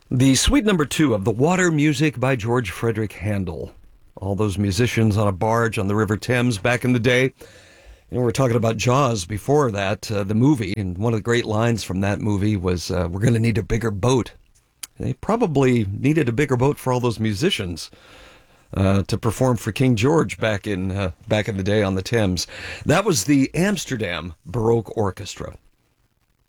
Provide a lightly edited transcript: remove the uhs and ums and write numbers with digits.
The suite number two of The Water Music by George Frederick Handel. All those musicians on a barge on the River Thames back in the day. We were talking about Jaws before that, the movie, and one of the great lines from that movie was, we're going to need a bigger boat. They probably needed a bigger boat for all those musicians to perform for King George back in the day on the Thames. That was the Amsterdam Baroque Orchestra.